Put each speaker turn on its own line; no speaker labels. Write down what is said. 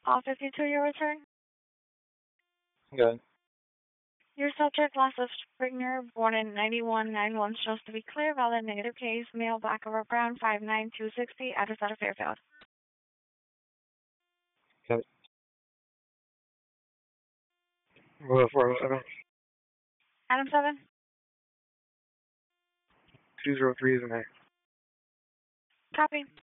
All 52, your return.
Good.
Your subject, last of Springer, born in 9191, shows to be clear, valid, negative case, male, black over brown, 5'9", 260, address out of Fairfield.
Good. 407.
Adam 7.
203 is in there.
Copy.